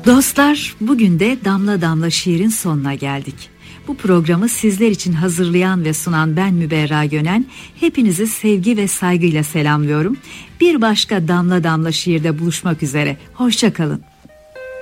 Dostlar, bugün de Damla Damla Şiirin sonuna geldik. Bu programı sizler için hazırlayan ve sunan ben Müberra Gönen, hepinizi sevgi ve saygıyla selamlıyorum. Bir başka Damla Damla Şiir'de buluşmak üzere, hoşça kalın.